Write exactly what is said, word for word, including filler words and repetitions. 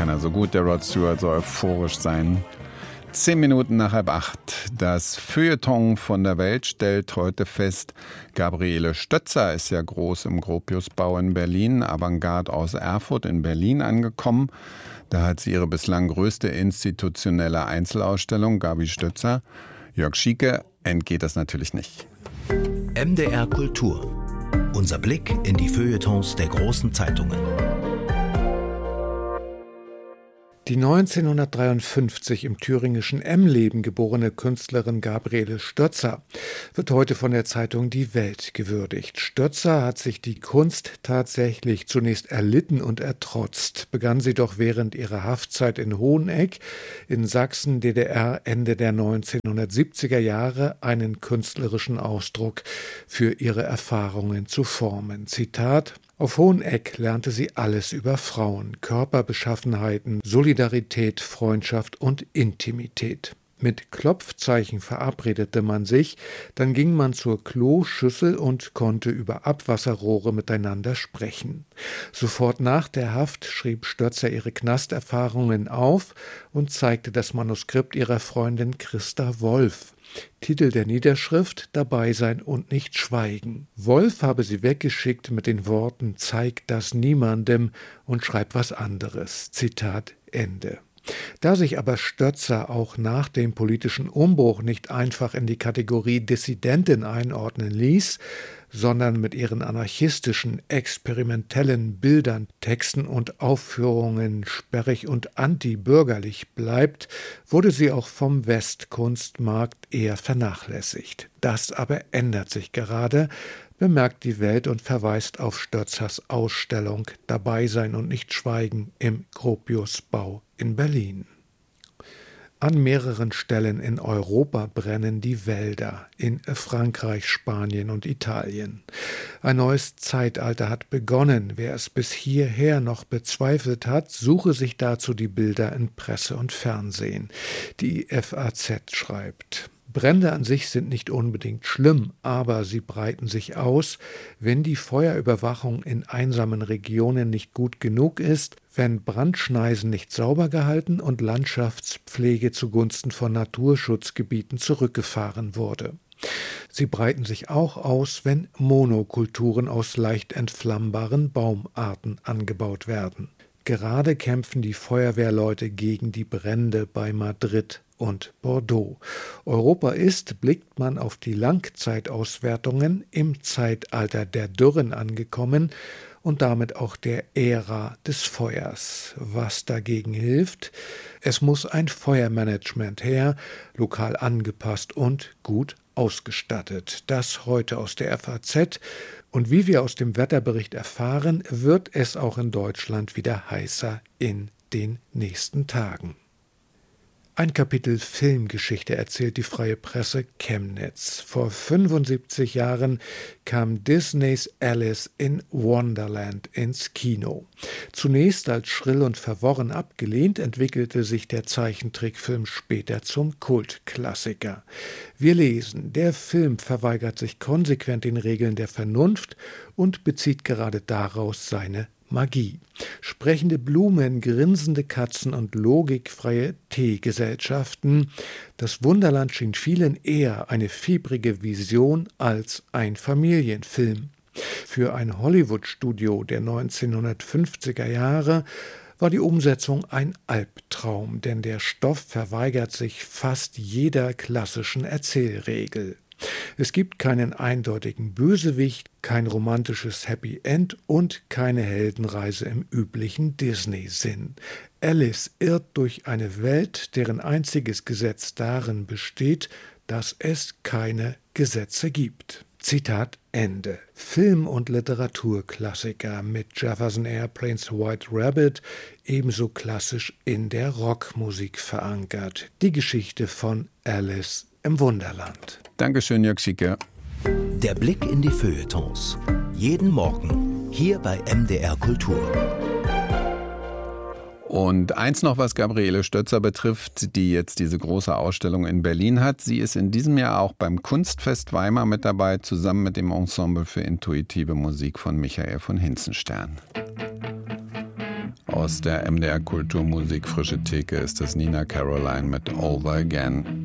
kann er so gut, der Rod Stewart, so euphorisch sein. Zehn Minuten nach halb acht. Das Feuilleton von der Welt stellt heute fest, Gabriele Stötzer ist ja groß im Gropiusbau in Berlin, Avantgarde aus Erfurt in Berlin angekommen. Da hat sie ihre bislang größte institutionelle Einzelausstellung, Gabi Stötzer. Jörg Schieke entgeht das natürlich nicht. M D R Kultur. Unser Blick in die Feuilletons der großen Zeitungen. Die neunzehnhundertdreiundfünfzig im thüringischen Emleben geborene Künstlerin Gabriele Stötzer wird heute von der Zeitung Die Welt gewürdigt. Stötzer hat sich die Kunst tatsächlich zunächst erlitten und ertrotzt. Begann sie doch während ihrer Haftzeit in Hoheneck in Sachsen, D D R, Ende der neunzehnhundertsiebziger Jahre einen künstlerischen Ausdruck für ihre Erfahrungen zu formen. Zitat: Auf Hoheneck lernte sie alles über Frauen, Körperbeschaffenheiten, Solidarität, Freundschaft und Intimität. Mit Klopfzeichen verabredete man sich, dann ging man zur Kloschüssel und konnte über Abwasserrohre miteinander sprechen. Sofort nach der Haft schrieb Stötzer ihre Knasterfahrungen auf und zeigte das Manuskript ihrer Freundin Christa Wolf. Titel der Niederschrift: Dabei sein und nicht schweigen. Wolf habe sie weggeschickt mit den Worten: Zeig das niemandem und schreib was anderes. Zitat Ende. Da sich aber Stötzer auch nach dem politischen Umbruch nicht einfach in die Kategorie Dissidentin einordnen ließ, sondern mit ihren anarchistischen, experimentellen Bildern, Texten und Aufführungen sperrig und antibürgerlich bleibt, wurde sie auch vom Westkunstmarkt eher vernachlässigt. Das aber ändert sich gerade, bemerkt die Welt und verweist auf Stötzers Ausstellung Dabei sein und nicht schweigen im Gropiusbau in Berlin. An mehreren Stellen in Europa brennen die Wälder, in Frankreich, Spanien und Italien. Ein neues Zeitalter hat begonnen. Wer es bis hierher noch bezweifelt hat, suche sich dazu die Bilder in Presse und Fernsehen. Die F A Z schreibt: Brände an sich sind nicht unbedingt schlimm, aber sie breiten sich aus, wenn die Feuerüberwachung in einsamen Regionen nicht gut genug ist, wenn Brandschneisen nicht sauber gehalten und Landschaftspflege zugunsten von Naturschutzgebieten zurückgefahren wurde. Sie breiten sich auch aus, wenn Monokulturen aus leicht entflammbaren Baumarten angebaut werden. Gerade kämpfen die Feuerwehrleute gegen die Brände bei Madrid und Bordeaux. Europa ist, blickt man auf die Langzeitauswertungen, im Zeitalter der Dürren angekommen und damit auch der Ära des Feuers. Was dagegen hilft? Es muss ein Feuermanagement her, lokal angepasst und gut ausgestattet. Das heute aus der F A Z. Und wie wir aus dem Wetterbericht erfahren, wird es auch in Deutschland wieder heißer in den nächsten Tagen. Ein Kapitel Filmgeschichte erzählt die Freie Presse Chemnitz. Vor fünfundsiebzig Jahren kam Disneys Alice in Wonderland ins Kino. Zunächst als schrill und verworren abgelehnt, entwickelte sich der Zeichentrickfilm später zum Kultklassiker. Wir lesen, der Film verweigert sich konsequent den Regeln der Vernunft und bezieht gerade daraus seine Magie. Sprechende Blumen, grinsende Katzen und logikfreie Teegesellschaften. Das Wunderland schien vielen eher eine fiebrige Vision als ein Familienfilm. Für ein Hollywood-Studio der neunzehnhundertfünfziger Jahre war die Umsetzung ein Albtraum, denn der Stoff verweigert sich fast jeder klassischen Erzählregel. Es gibt keinen eindeutigen Bösewicht, kein romantisches Happy End und keine Heldenreise im üblichen Disney-Sinn. Alice irrt durch eine Welt, deren einziges Gesetz darin besteht, dass es keine Gesetze gibt. Zitat Ende. Film- und Literaturklassiker mit Jefferson Airplanes White Rabbit, ebenso klassisch in der Rockmusik verankert. Die Geschichte von Alice im Wunderland. Dankeschön, Jörg Schieke. Der Blick in die Feuilletons. Jeden Morgen hier bei M D R Kultur. Und eins noch, was Gabriele Stötzer betrifft, die jetzt diese große Ausstellung in Berlin hat. Sie ist in diesem Jahr auch beim Kunstfest Weimar mit dabei, zusammen mit dem Ensemble für intuitive Musik von Michael von Hinzenstern. Aus der M D R Kulturmusik Frische Theke ist das Nina Caroline mit Over Again.